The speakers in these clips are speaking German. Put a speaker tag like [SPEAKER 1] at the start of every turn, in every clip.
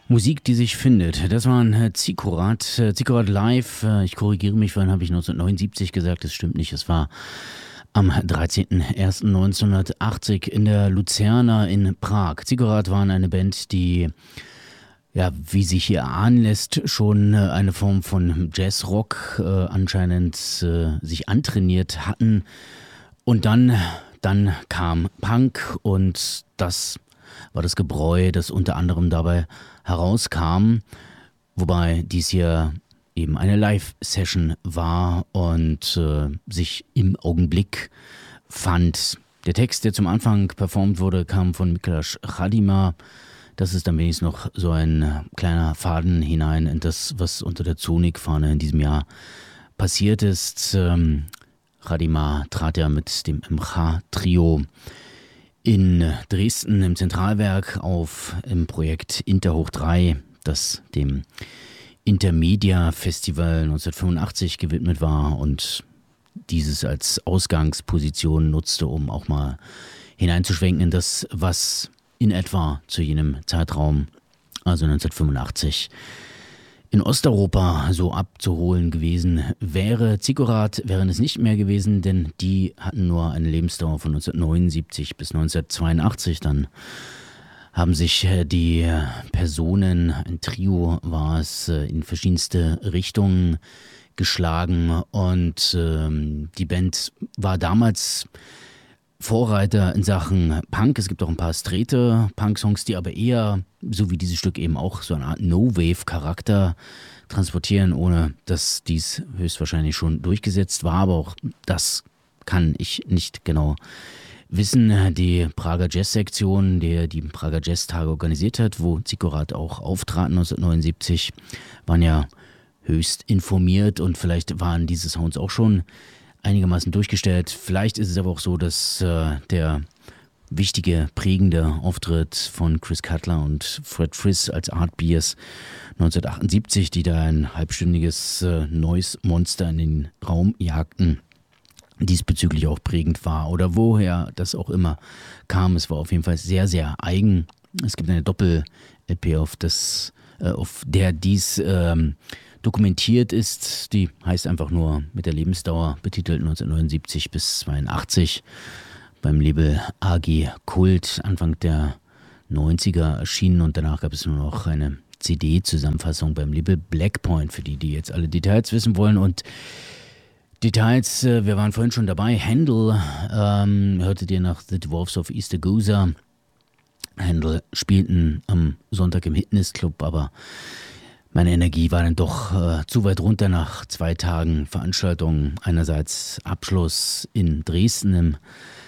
[SPEAKER 1] Musik, die sich findet. Das war ein Zikorat, Zikorat live. Ich korrigiere mich, vorhin habe ich 1979 gesagt, das stimmt nicht. Es war am 13.01.1980 in der Luzerna in Prag. Zikorat waren eine Band, die, ja, wie sich hier ahnen lässt, schon eine Form von Jazzrock anscheinend sich antrainiert hatten. Und dann kam Punk und das war das Gebräu, das unter anderem dabei herauskam, wobei dies hier eben eine Live-Session war und sich im Augenblick fand. Der Text, der zum Anfang performt wurde, kam von Miklos Chadima. Das ist dann wenigstens noch so ein kleiner Faden hinein in das, was unter der Zonik-Fahne in diesem Jahr passiert ist. Chadima trat ja mit dem MH-Trio in Dresden im Zentralwerk auf im Projekt Interhoch 3, das dem Intermedia Festival 1985 gewidmet war und dieses als Ausgangsposition nutzte, um auch mal hineinzuschwenken in das, was in etwa zu jenem Zeitraum, also 1985, in Osteuropa so abzuholen gewesen wäre. Zikorat wären es nicht mehr gewesen, denn die hatten nur eine Lebensdauer von 1979 bis 1982. Dann haben sich die Personen, ein Trio war es, in verschiedenste Richtungen geschlagen und die Band war damals Vorreiter in Sachen Punk. Es gibt auch ein paar straighte Punk-Songs, die aber eher, so wie dieses Stück eben auch, so eine Art No-Wave-Charakter transportieren, ohne dass dies höchstwahrscheinlich schon durchgesetzt war. Aber auch das kann ich nicht genau wissen. Die Prager Jazz-Sektion, der die Prager Jazz-Tage organisiert hat, wo Zikorat auch auftraten 1979, waren ja höchst informiert und vielleicht waren diese Sounds auch schon einigermaßen durchgestellt. Vielleicht ist es aber auch so, dass der wichtige, prägende Auftritt von Chris Cutler und Fred Friss als Art Beers 1978, die da ein halbstündiges Noise-Monster in den Raum jagten, diesbezüglich auch prägend war oder woher das auch immer kam. Es war auf jeden Fall sehr, sehr eigen. Es gibt eine Doppel-LP, auf der dies dokumentiert ist. Die heißt einfach nur mit der Lebensdauer, betitelt 1979 bis 82, beim Label AG Kult, Anfang der 90er erschienen und danach gab es nur noch eine CD-Zusammenfassung beim Label Blackpoint, für die jetzt alle Details wissen wollen. Und Details, wir waren vorhin schon dabei, Handel, hörtet ihr nach The Dwarfs of East Agusa. Handel spielten am Sonntag im Hitness Club, aber meine Energie war dann doch zu weit runter nach 2 Tagen Veranstaltung. Einerseits Abschluss in Dresden im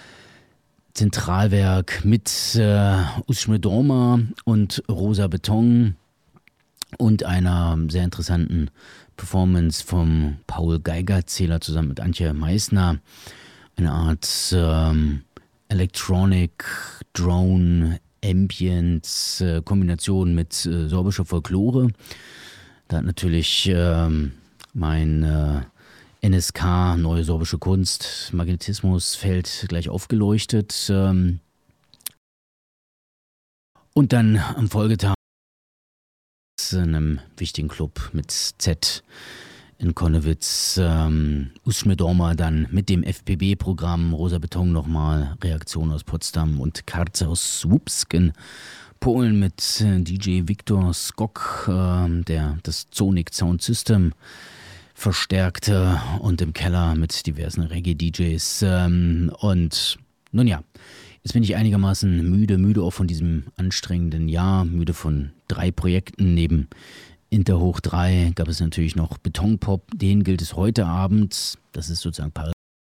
[SPEAKER 1] Zentralwerk mit Uschme Dorma und Rosa Beton und einer sehr interessanten Performance vom Paul Geigerzähler zusammen mit Antje Meissner. Eine Art Electronic Drone Ambient Kombination mit sorbischer Folklore. Da hat natürlich mein NSK, Neue Sorbische Kunst, Magnetismusfeld gleich aufgeleuchtet. Und dann am Folgetag in einem wichtigen Club mit Z in Konnewitz, Uschme Dorma dann mit dem FPB-Programm, Rosa Beton nochmal, Reaktion aus Potsdam und Karze aus Słupsk in Polen mit DJ Viktor Skok, der das Sonic Sound System verstärkte und im Keller mit diversen Reggae-DJs. Und nun ja, jetzt bin ich einigermaßen müde auch von diesem anstrengenden Jahr, müde von 3 Projekten. Neben Interhoch 3 gab es natürlich noch Betonpop, den gilt es heute Abend, das ist sozusagen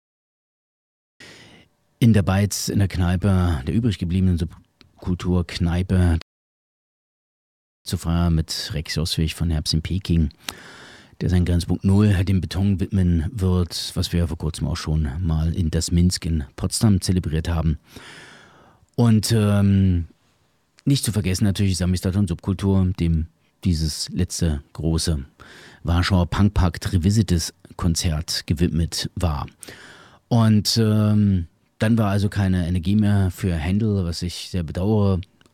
[SPEAKER 1] in der Beiz, in der Kneipe, der übrig gebliebenen Subkulturkneipe zu feiern mit Rex Oswig von Herbst in Peking, der sein Grenzpunkt 0 dem Beton widmen wird, was wir vor kurzem auch schon mal in das Minsk in Potsdam zelebriert haben. Und nicht zu vergessen natürlich Samizdat und Subkultur, dem dieses letzte große Warschauer Punkpakt Revisited Konzert gewidmet war. Und dann war also keine Energie mehr für Händel, was ich sehr bedauere.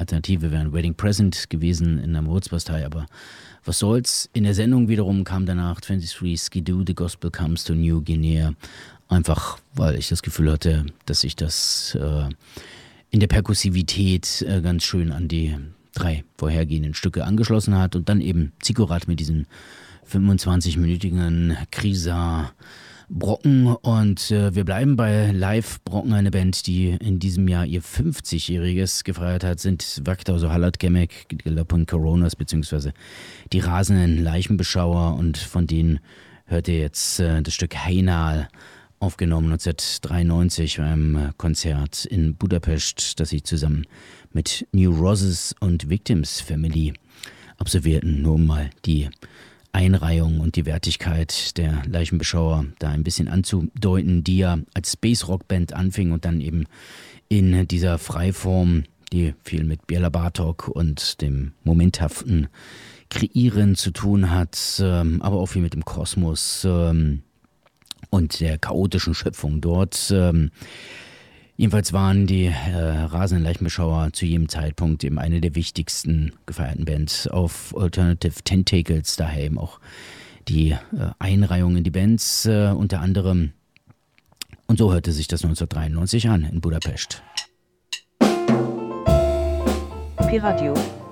[SPEAKER 1] Alternative wäre ein Wedding Present gewesen in der Moritzbastei, aber was soll's. In der Sendung wiederum kam danach 23 Skidoo, The Gospel Comes to New Guinea. Einfach, weil ich das Gefühl hatte, dass sich das in der Perkussivität ganz schön an die 3 vorhergehenden Stücke angeschlossen hat. Und dann eben Ziggurat mit diesen 25-minütigen Krisa-Brocken. Und wir bleiben bei Live-Brocken, eine Band, die in diesem Jahr ihr 50-jähriges gefeiert hat, sind Wachtauso Hallat Gemek, Lapun Coronas, beziehungsweise die rasenden Leichenbeschauer. Und von denen hört ihr jetzt das Stück Heinal, aufgenommen 1993 beim Konzert in Budapest, das sie zusammen mit New Roses und Victims Family absolvierten, nur um mal die Einreihung und die Wertigkeit der Leichenbeschauer da ein bisschen anzudeuten, die ja als Space-Rock-Band anfing und dann eben in dieser Freiform, die viel mit Béla Bartók und dem momenthaften Kreieren zu tun hat, aber auch viel mit dem Kosmos und der chaotischen Schöpfung dort. Jedenfalls waren die rasenden Leichenbeschauer zu jedem Zeitpunkt eben eine der wichtigsten gefeierten Bands auf Alternative Tentacles, daher eben auch die Einreihung in die Bands unter anderem. Und so hörte sich das 1993 an in Budapest.
[SPEAKER 2] Pi-Radio